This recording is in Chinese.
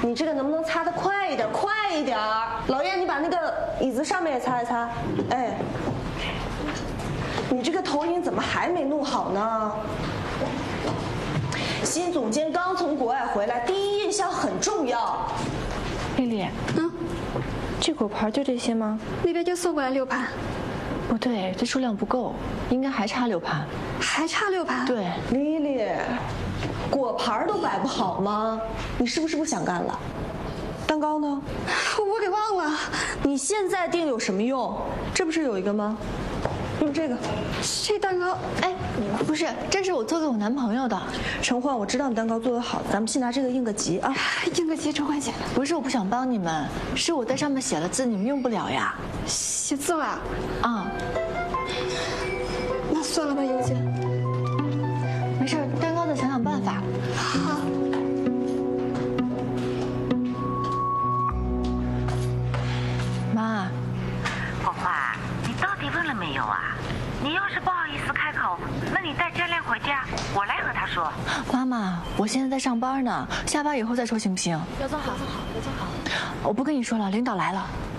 你这个能不能擦得快一点？快一点！老燕，你把那个椅子上面也擦一擦。哎，你这个投影怎么还没弄好呢？新总监刚从国外回来，第一印象很重要。 丽丽，这果盘就这些吗？ 那边就送过来6盘。 不对，这数量不够，应该还差6盘。 还差6盘？ 对， 丽丽，果盘都摆不好吗？你是不想干了？蛋糕呢？ 我给忘了。 你现在订有什么用？这不是有一个吗？用这个。 这蛋糕， 哎，不是，这是我做给我男朋友的。 陈焕，我知道你蛋糕做得好，咱们去拿这个应个急啊！ 应个急，陈焕姐。 不是我不想帮你们，是我在上面写了字，你们用不了呀。 写字了？ 啊， 那算了吧，莹姐。 没事，蛋糕再想想办法。 好。 妈， 花花，你到底问了没有啊？你要是不好意思开口，那你带佳亮回家，我来和他说。 妈妈，我现在在上班呢，下班以后再说行不行？ 刘总好，刘总好。 我不跟你说了，领导来了。